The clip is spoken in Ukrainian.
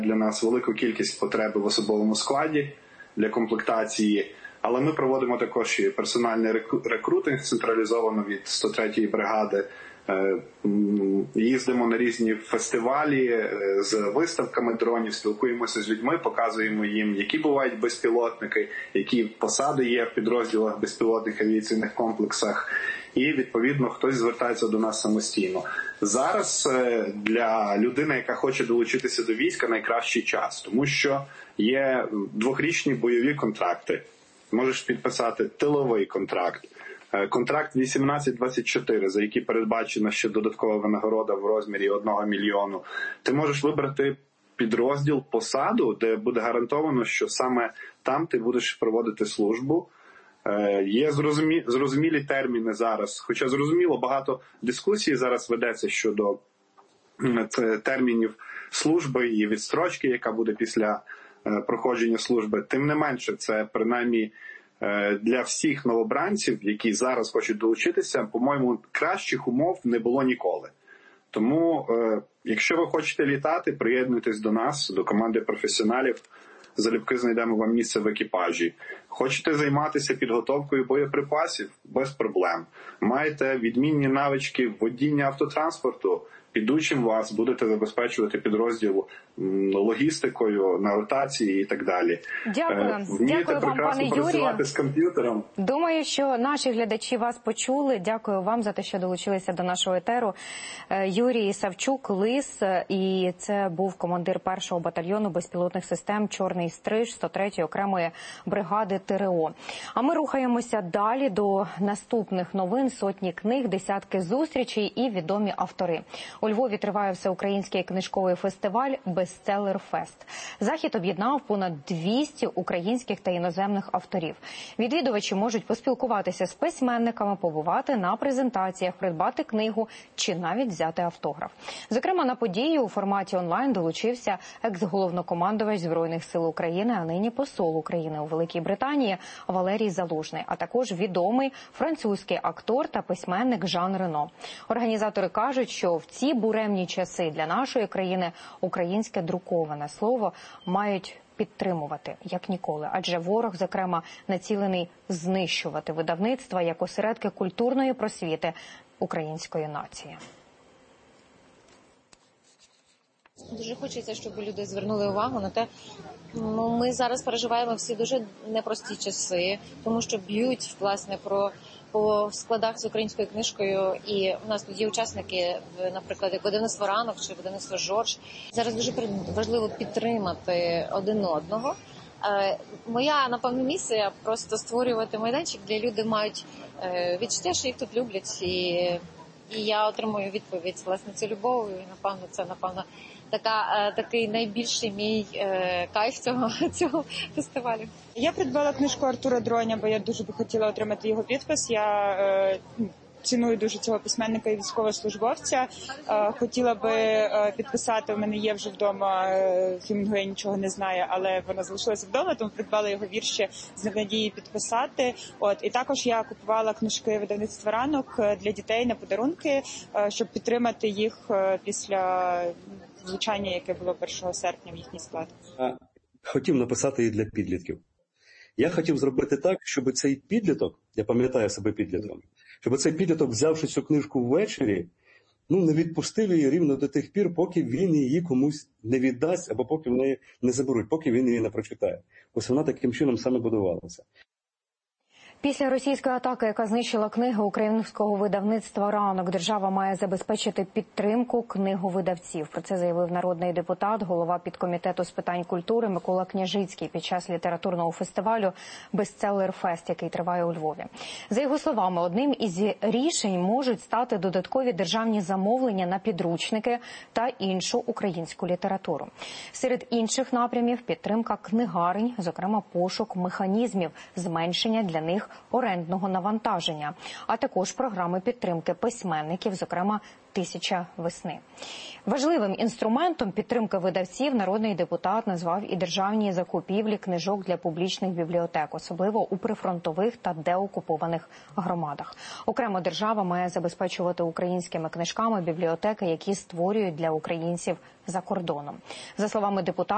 для нас велику кількість потреби в особовому складі для комплектації, але ми проводимо також і персональний рекрутинг централізовано від 103-ї бригади. Їздимо на різні фестивалі з виставками дронів, спілкуємося з людьми, показуємо їм, які бувають безпілотники, які посади є в підрозділах безпілотних авіаційних комплексах. І, відповідно, хтось звертається до нас самостійно. Зараз для людини, яка хоче долучитися до війська, найкращий час, тому що є 2-річні бойові контракти. Можеш підписати тиловий контракт. Контракт 18-24, за який передбачена ще додаткова винагорода в розмірі 1 мільйону. Ти можеш вибрати підрозділ, посаду, де буде гарантовано, що саме там ти будеш проводити службу. Є зрозумілі терміни зараз, хоча зрозуміло, багато дискусій зараз ведеться щодо термінів служби і відстрочки, яка буде після проходження служби. Тим не менше, це принаймні для всіх новобранців, які зараз хочуть долучитися, по-моєму, кращих умов не було ніколи. Тому, якщо ви хочете літати, приєднуйтесь до нас, до команди професіоналів. Залюбки знайдемо вам місце в екіпажі. Хочете займатися підготовкою боєприпасів? Без проблем. Маєте відмінні навички водіння автотранспорту? Підучимо вас, будете забезпечувати підрозділ логістикою, на ротації і так далі. Дякую. Вмієте Дякую вам, пане Юрію. Працювати з комп'ютером. Думаю, що наші глядачі вас почули. Дякую вам за те, що долучилися до нашого етеру. Юрій Савчук, Лис, і це був командир 1-го батальйону безпілотних систем «Чорний стриж» 103-ї окремої бригади ТРО. А ми рухаємося далі до наступних новин, сотні книг, десятки зустрічей і відомі автори. У Львові триває всеукраїнський книжковий фестиваль «Бестселер Фест». Захід об'єднав понад 200 українських та іноземних авторів. Відвідувачі можуть поспілкуватися з письменниками, побувати на презентаціях, придбати книгу чи навіть взяти автограф. Зокрема, на подію у форматі онлайн долучився екс-головнокомандувач Збройних сил України, а нині посол України у Великій Британії Валерій Залужний, а також відомий французький актор та письменник Жан Рено. Організатори кажуть, що в ці буремні часи для нашої країни українське друковане слово мають підтримувати, як ніколи. Адже ворог, зокрема, націлений знищувати видавництва як осередки культурної просвіти української нації. Дуже хочеться, щоб люди звернули увагу на те, ми зараз переживаємо всі дуже непрості часи, тому що б'ють, власне, по складах з українською книжкою, і у нас тут є учасники, наприклад, як видавництво «Ранок» чи видавництво «Жорж». Зараз дуже важливо підтримати один одного. Моя, напевно, місія – просто створювати майданчик, де люди мають відчуття, що їх тут люблять, і я отримую відповідь, власне, цю любов, і, напевно, це, такий найбільший мій кайф цього фестивалю. Я придбала книжку Артура Дроня, бо я дуже би хотіла отримати його підпис. Я ціную дуже цього письменника і військовослужбовця. Хотіла би підписати, у мене є вже вдома, Хемінгуей нічого не знає, але вона залишилася вдома, тому придбала його вірші з надією підписати. І також я купувала книжки видавництва «Ранок» для дітей на подарунки, щоб підтримати їх після влучання, яке було 1 серпня в їхній склад. Хотів написати її для підлітків. Я хотів зробити так, щоб цей підліток, я пам'ятаю себе підлітком, щоб цей підліток, взявши цю книжку ввечері, не відпустив її рівно до тих пір, поки він її комусь не віддасть, або поки в неї не заберуть, поки він її не прочитає. Ось вона таким чином саме будувалася. Після російської атаки, яка знищила книги українського видавництва «Ранок», держава має забезпечити підтримку книговидавців. Про це заявив народний депутат, голова підкомітету з питань культури Микола Княжицький під час літературного фестивалю «Бестселер Фест», який триває у Львові. За його словами, одним із рішень можуть стати додаткові державні замовлення на підручники та іншу українську літературу. Серед інших напрямів – підтримка книгарень, зокрема пошук механізмів зменшення для них орендного навантаження, а також програми підтримки письменників, зокрема «1000 весни». Важливим інструментом підтримки видавців народний депутат назвав і державні закупівлі книжок для публічних бібліотек, особливо у прифронтових та деокупованих громадах. Окремо держава має забезпечувати українськими книжками бібліотеки, які створюють для українців за кордоном. За словами депутата,